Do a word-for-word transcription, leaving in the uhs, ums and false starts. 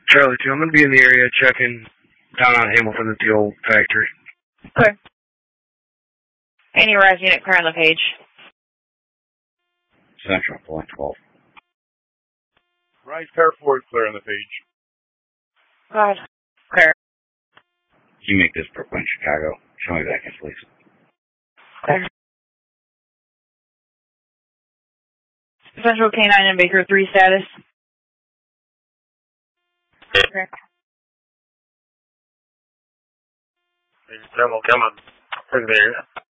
Charlie two, I'm going to be in the area checking down on Hamilton at the old factory. Okay. Any rise unit clear on the page. Central, point twelve. Rise car four clear on the page. God. Clear. You make this Brooklyn, Chicago. Show me back in, please. Clear. Central K nine and Baker three status. Clear. Demo, come on. Take the area.